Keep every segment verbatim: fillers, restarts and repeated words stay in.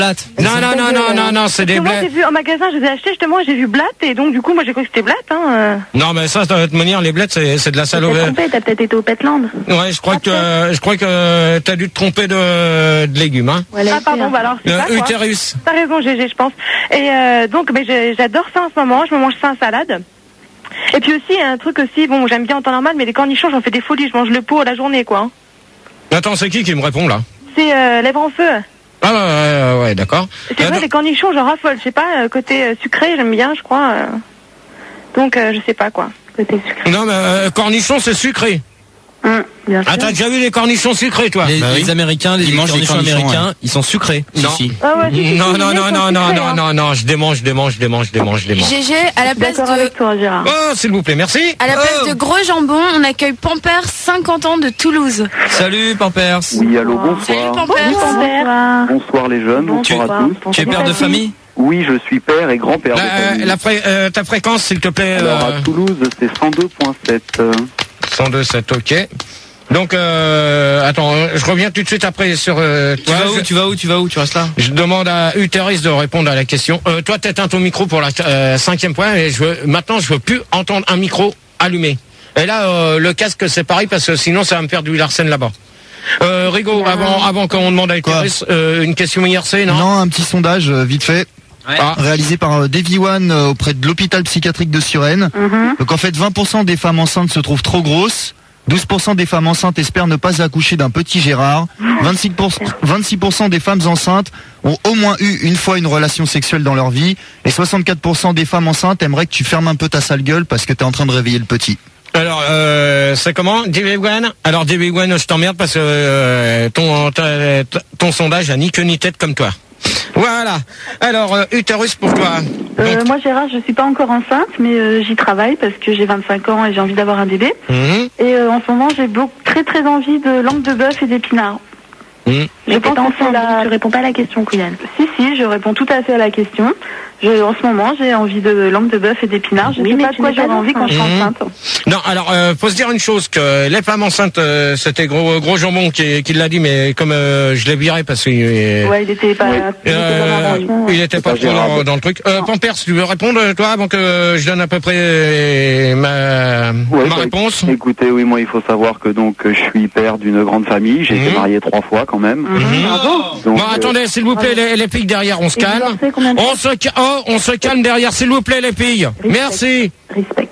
blattes. Non, non, non, non, non, non, c'est des Moi, j'ai blettes. vu en magasin, je les ai achetés justement, j'ai vu blattes et donc du coup, moi j'ai cru que c'était blattes. Hein. Non, mais ça, de toute manière, les blettes, c'est, c'est de la T'as saloperie. trompé, t'as peut-être été au Petland. Ouais, je crois que, euh, je crois que t'as dû te tromper de, de légumes, hein. Ah pardon, bah alors c'est Euh, ça quoi. utérus. T'as raison, Gégé, je pense. Et euh, donc, mais j'ai- j'adore ça en ce moment. Je me mange ça en salade. Et puis aussi, un truc aussi, bon, j'aime bien en temps normal, mais les cornichons, j'en fais des folies. Je mange le pot à la journée, quoi. Hein. Attends, c'est qui qui me répond, là? C'est euh, lèvres en feu. Ah, ouais, ouais, ouais, d'accord. C'est vrai, les cornichons, j'en raffole. Je sais pas, euh, côté euh, sucré, j'aime bien, je crois. euh. Donc, euh, je sais pas quoi. Côté sucré. Non, mais euh, cornichons, c'est sucré. Hum, bien sûr. Ah, t'as déjà vu les cornichons sucrés, toi? Les, Bah oui. les Américains, les Ils mangent des cornichons cornichons, américains, ouais. ils sont sucrés. Non. Si, si. Ah ouais, si, si, Non, si, non, les non, sont non, non, sucrés, non, hein. non, non, je démange, je démange, je démange, je démange, je démange. Gégé, à la place D'accord de avec toi, Gérard. Oh, s'il vous plaît, merci. à la place Oh. de gros jambon, on accueille Pampers, cinquante ans de Toulouse. Salut Pampers. Oui, allô, Salut bonsoir. Pampers. Bonsoir. Bonsoir les jeunes, bonsoir à tous. Tu es père de famille? Oui, je suis père et grand-père de La, famille. la fré- euh, ta fréquence, s'il te plaît. Alors euh, à Toulouse, c'est cent deux virgule sept. cent deux sept, ok. Donc, euh, attends, euh, je reviens tout de suite après sur euh, Tu toi. vas où? je, Tu vas où? Tu vas où? Tu restes là? je demande à Uteris de répondre à la question. Euh, toi, t'éteins ton micro pour la euh, cinquième point et je veux, maintenant, je veux plus entendre un micro allumé. Et là, euh, le casque, c'est pareil parce que sinon, ça va me faire du Larsen là-bas. Euh, Rigo, avant, avant qu'on demande à Uteris, euh, une question I R C, non? Non, un petit sondage euh, vite fait. Ah. Réalisé par euh, Davy One euh, auprès de l'hôpital psychiatrique de Suresnes. Mhm. Donc en fait, vingt pour cent des femmes enceintes se trouvent trop grosses. douze pour cent des femmes enceintes espèrent ne pas accoucher d'un petit Gérard. vingt-six pour cent, vingt-six pour cent des femmes enceintes ont au moins eu une fois une relation sexuelle dans leur vie. Et soixante-quatre pour cent des femmes enceintes aimeraient que tu fermes un peu ta sale gueule parce que t'es en train de réveiller le petit. Alors, euh, c'est comment, David Wan? Alors, David Wan, je t'emmerde parce que euh, ton, ta- ta- ton sondage a ni queue ni tête comme toi. Voilà. Alors, euh, Uterus pour toi. Euh, Donc, moi, Gérard, je suis pas encore enceinte, mais euh, j'y travaille parce que j'ai vingt-cinq ans et j'ai envie d'avoir un bébé. mhm, Et euh, en ce moment, j'ai beaucoup, très très envie de langue de bœuf et d'épinards. mhm. Je pense que c'est la... Tu réponds pas à la question, Kouliane. Si, si, je réponds tout à fait à la question. Je, en ce moment, j'ai envie de langue de bœuf et d'épinards. Je Oui, sais mais pas de tu quoi n'es pas j'aurais envie quand je serai Mhm. enceinte. Non, alors, euh, faut se dire une chose, que les femmes enceintes, euh, c'était gros, gros jambon qui, qui l'a dit, mais comme euh, je l'ai viré parce qu'il euh, Ouais, il était pas... Oui. il était euh, vraiment- il était pas pas trop dans, gérable. dans le truc. Euh, Pampers, tu veux répondre, toi, avant que je donne à peu près euh, ma, Ouais, ma bah, réponse? Écoutez, oui, moi il faut savoir que donc je suis père d'une grande famille. J'ai été Mhm. marié trois fois quand même. Mhm. Donc, Bon, euh, attendez, s'il vous plaît, les, les filles derrière, on se Et calme. divorcé combien de On se, ca- oh, on se calme derrière, s'il vous plaît, les filles. Merci. Respect.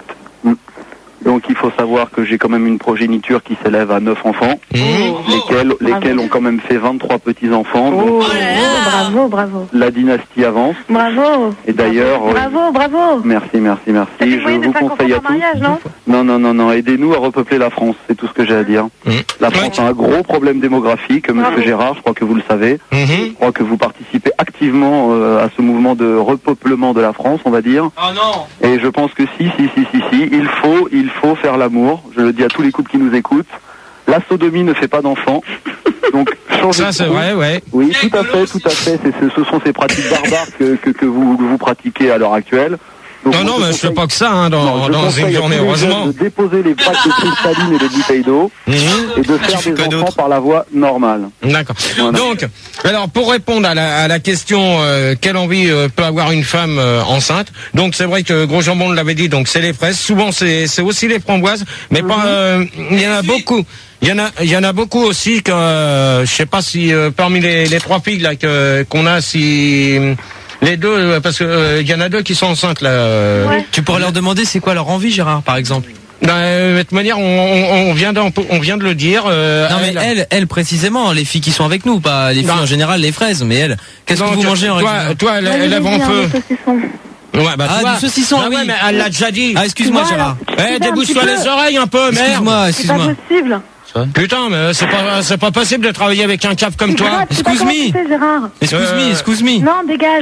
donc il faut savoir que j'ai quand même une progéniture qui s'élève à neuf enfants, Mhm. lesquels, lesquels ont quand même fait vingt-trois petits enfants. Donc Oh, bravo, bravo. la dynastie avance. Bravo. Et d'ailleurs, euh, Bravo, bravo. merci, merci, T'as merci. des Je moyens de vous cinq enfants conseille à par tous. mariage, non? Non, non, non, non. Aidez-nous à repeupler la France. C'est tout ce que j'ai à dire. Mhm. La France Ouais. a un gros problème démographique, Monsieur Bravo. Gérard. Je crois que vous le savez. Mhm. Je crois que vous participez activement euh, à ce mouvement de repeuplement de la France, on va dire. Oh non. Et je pense que si, si, si, si, si, il faut, il faut faire l'amour. Je le dis à tous les couples qui nous écoutent. La sodomie ne fait pas d'enfants. Donc, changez Ça, de c'est trou. vrai, ouais. Oui, tout à fait, tout à fait. C'est, ce, ce sont ces pratiques barbares que, que, que vous, que vous pratiquez à l'heure actuelle. Donc, Non, moi, non, je mais je fais conseille- pas que ça, hein, dans, non, je dans conseille une à journée, tous les heureusement. jeunes de déposer les packs de cristalline et les bouteilles d'eau Mhm. et de faire fais des quoi enfants d'autre par la voie normale. D'accord. Voilà. Donc, alors pour répondre à la, à la question euh, quelle envie euh, peut avoir une femme euh, enceinte, donc c'est vrai que Gros Jambon l'avait dit, donc c'est les fraises. Souvent c'est c'est aussi les framboises, mais pas. euh, Il y en a beaucoup. Il y en a, il y en a beaucoup aussi que euh, je sais pas si euh, parmi les, les trois filles là que qu'on a si les deux euh, parce que euh, il y en a deux qui sont enceintes là. euh, Ouais. Tu pourrais leur demander c'est quoi leur envie, Gérard, par exemple. ben, euh, de toute manière, on, on, on vient d'en- on vient de le dire. euh, Non mais elle, elle précisément, les filles qui sont avec nous, pas les filles Non. en général, les fraises. Mais elle, qu'est-ce que donc, vous mangez en toi, général? toi, Moi, lève en j'ai feu. un saucisson. Ouais, bah, Ah, tu vois. du saucisson, Bah oui. ouais, mais elle l'a déjà dit. Ah, excuse-moi, Voilà. Gérard. Eh, un petit débouche-toi peu. les oreilles un peu, merde. Excuse-moi, C'est pas excuse-moi. possible. Putain, mais c'est pas, c'est pas possible de travailler avec un cap comme toi. Gérard, tu sais pas Excuse comment me. tu fais, Gérard. Excuse Euh, me, excuse me. Non, dégage.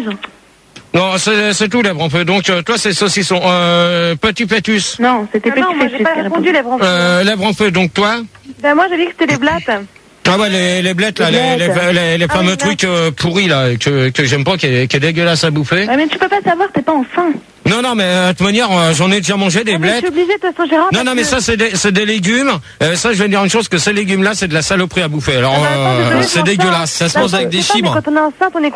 Non, c'est, c'est tout, lèvres en feu. Donc, euh, toi, c'est saucisson. Euh, petit pétus. Non, c'était petit non, moi j'ai fétus pas qui a répondu les bronches. Euh, lèvres en feu. Donc, toi. Ben moi j'ai dit que c'était les blattes. Ah ouais, les, les blettes, là, Les les, les, blettes. les, les Ah fameux oui, trucs euh, pourris, là, que, que j'aime pas, qui est, qui est dégueulasse à bouffer. Ouais, mais tu peux pas savoir, t'es pas enceinte. Non, non, mais euh, de toute manière, euh, j'en ai déjà mangé des Ah, mais je blettes. suis obligée de toute façon Gérard. Non, parce non, mais que- ça, c'est des, c'est des légumes. Euh, ça, je vais dire une chose, que ces légumes-là, c'est de la saloperie à bouffer. Alors, Ah bah, attends, euh, désolée, je c'est mange dégueulasse. Ça se Bah, mange je avec sais des pas, mais fibres. Quand on est enceinte, on est